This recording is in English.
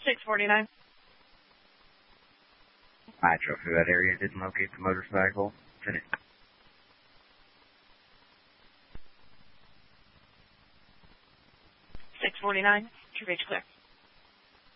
649. I drove through that area, didn't locate the motorcycle. Finished. 649. True Beach clear.